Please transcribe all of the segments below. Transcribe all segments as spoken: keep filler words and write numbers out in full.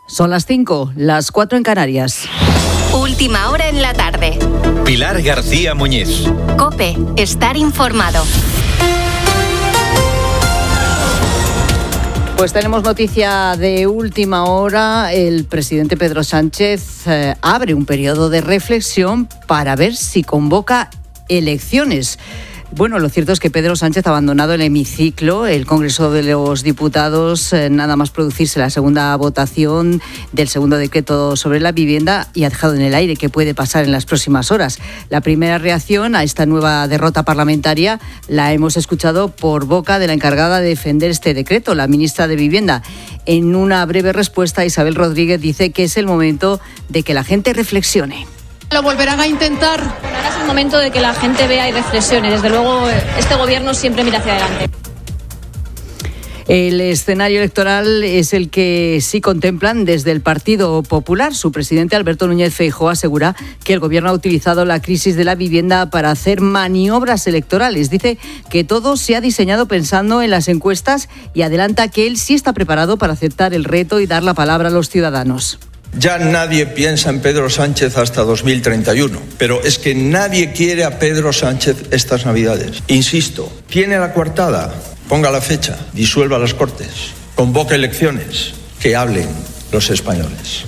Son las cinco, las cuatro en Canarias. Última hora en la tarde. Pilar García Muñiz. COPE, estar informado. Pues tenemos noticia de última hora. El presidente Pedro Sánchez eh, abre un periodo de reflexión para ver si convoca elecciones. Bueno, lo cierto es que Pedro Sánchez ha abandonado el hemiciclo, el Congreso de los Diputados, eh, nada más producirse la segunda votación del segundo decreto sobre la vivienda, y ha dejado en el aire qué puede pasar en las próximas horas. La primera reacción a esta nueva derrota parlamentaria la hemos escuchado por boca de la encargada de defender este decreto, la ministra de Vivienda. En una breve respuesta, Isabel Rodríguez dice que es el momento de que la gente reflexione. ¿Lo volverán a intentar? Bueno, ahora es el momento de que la gente vea y reflexione. Desde luego, este gobierno siempre mira hacia adelante. El escenario electoral es el que sí contemplan desde el Partido Popular. Su presidente, Alberto Núñez Feijóo, asegura que el gobierno ha utilizado la crisis de la vivienda para hacer maniobras electorales. Dice que todo se ha diseñado pensando en las encuestas y adelanta que él sí está preparado para aceptar el reto y dar la palabra a los ciudadanos. Ya nadie piensa en Pedro Sánchez hasta dos mil treinta y uno, pero es que nadie quiere a Pedro Sánchez estas Navidades. Insisto, tiene la coartada, ponga la fecha, disuelva las Cortes, convoque elecciones, que hablen los españoles.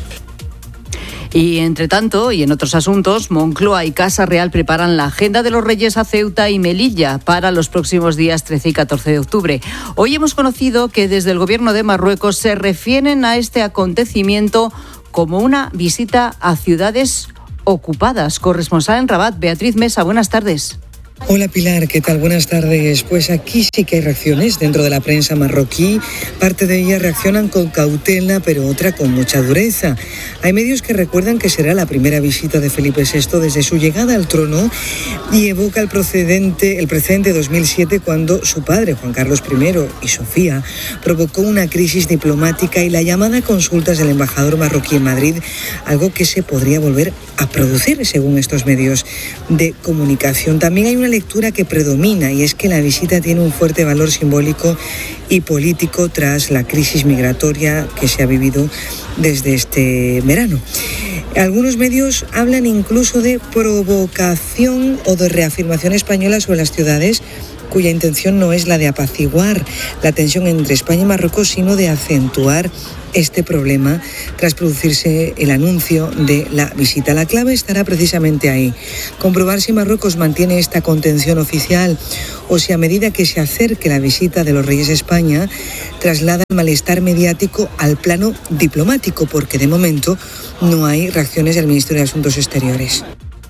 Y entre tanto, y en otros asuntos, Moncloa y Casa Real preparan la agenda de los Reyes a Ceuta y Melilla para los próximos días trece y catorce de octubre. Hoy hemos conocido que desde el gobierno de Marruecos se refieren a este acontecimiento como una visita a ciudades ocupadas. Corresponsal en Rabat, Beatriz Mesa, buenas tardes. Hola Pilar, ¿qué tal? Buenas tardes. Pues aquí sí que hay reacciones dentro de la prensa marroquí. Parte de ellas reaccionan con cautela, pero otra con mucha dureza. Hay medios que recuerdan que será la primera visita de Felipe sexto desde su llegada al trono y evoca el precedente, el precedente de dos mil siete, cuando su padre, Juan Carlos primero, y Sofía, provocó una crisis diplomática y la llamada a consultas del embajador marroquí en Madrid, algo que se podría volver a producir según estos medios de comunicación. También hay una lectura que predomina, y es que la visita tiene un fuerte valor simbólico y político tras la crisis migratoria que se ha vivido desde este verano. Algunos medios hablan incluso de provocación o de reafirmación española sobre las ciudades, cuya intención no es la de apaciguar la tensión entre España y Marruecos, sino de acentuar este problema tras producirse el anuncio de la visita. La clave estará precisamente ahí: comprobar si Marruecos mantiene esta contención oficial o si a medida que se acerque la visita de los Reyes a España traslada el malestar mediático al plano diplomático, porque de momento no hay reacciones del Ministerio de Asuntos Exteriores.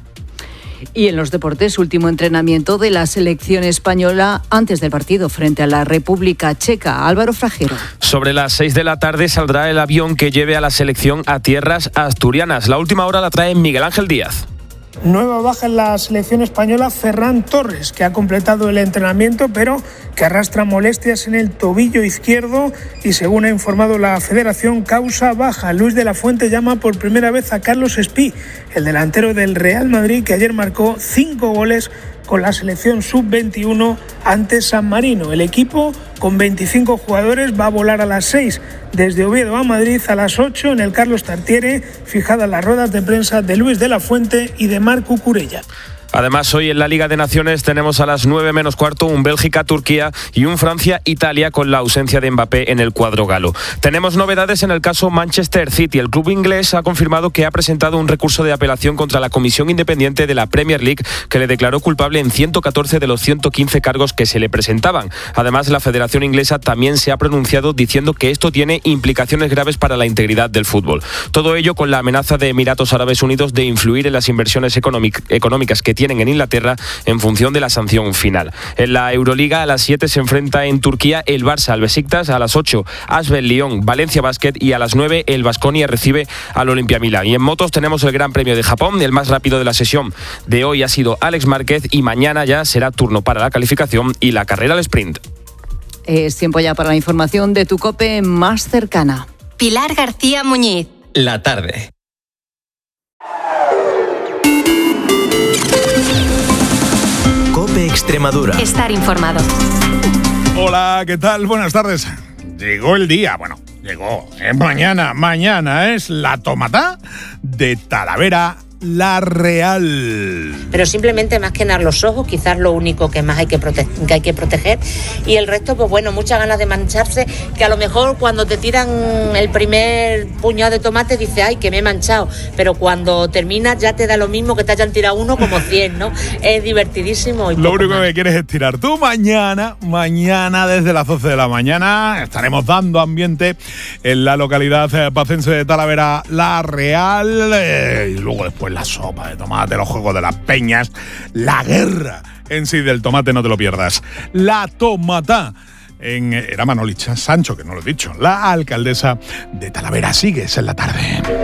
Y en los deportes, último entrenamiento de la selección española antes del partido frente a la República Checa. Álvaro Fragero. Sobre las seis de la tarde saldrá el avión que lleve a la selección a tierras asturianas. La última hora la trae Miguel Ángel Díaz. Nueva baja en la selección española, Ferran Torres, que ha completado el entrenamiento, pero que arrastra molestias en el tobillo izquierdo y, según ha informado la Federación, causa baja. Luis de la Fuente llama por primera vez a Carlos Espí, el delantero del Real Madrid, que ayer marcó cinco goles con la selección sub veintiuno ante San Marino. El equipo, con veinticinco jugadores, va a volar a las seis desde Oviedo a Madrid, a las ocho en el Carlos Tartiere, fijadas las ruedas de prensa de Luis de la Fuente y de Marc Cucurella. Además, hoy en la Liga de Naciones tenemos a las nueve menos cuarto un Bélgica-Turquía y un Francia-Italia, con la ausencia de Mbappé en el cuadro galo. Tenemos novedades en el caso Manchester City. El club inglés ha confirmado que ha presentado un recurso de apelación contra la Comisión Independiente de la Premier League, que le declaró culpable en ciento catorce de los ciento quince cargos que se le presentaban. Además, la Federación Inglesa también se ha pronunciado diciendo que esto tiene implicaciones graves para la integridad del fútbol. Todo ello con la amenaza de Emiratos Árabes Unidos de influir en las inversiones económic- económicas que tienen en Inglaterra en función de la sanción final. En la Euroliga, a las siete se enfrenta en Turquía el Barça al Besiktas, a las ocho Asbel Lyon, Valencia Basket, y a las nueve el Baskonia recibe al Olimpia Milán. Y en motos tenemos el Gran Premio de Japón. El más rápido de la sesión de hoy ha sido Alex Márquez, y mañana ya será turno para la calificación y la carrera al sprint. Es tiempo ya para la información de tu COPE más cercana. Pilar García Muñiz. La tarde. COPE Extremadura. Estar informado. Hola, ¿qué tal? Buenas tardes. Llegó el día, bueno, llegó. Es mañana, mañana es la tomatá de Talavera la Real. Pero simplemente más que nada los ojos, quizás lo único que más hay que, prote- que hay que proteger. Y el resto, pues bueno, muchas ganas de mancharse, que a lo mejor cuando te tiran el primer puñado de tomate dices, ay, que me he manchado. Pero cuando terminas ya te da lo mismo que te hayan tirado uno como cien, ¿no? Es divertidísimo. Y lo único más. que quieres es tirar. Tú mañana, mañana desde las doce de la mañana estaremos dando ambiente en la localidad pacense de Talavera la Real. Eh, y luego después la sopa de tomate, los juegos de las peñas, la guerra en sí del tomate, no te lo pierdas. La tomatá. En, era Manolicha Sancho, que no lo he dicho, la alcaldesa de Talavera. Sigues en la tarde.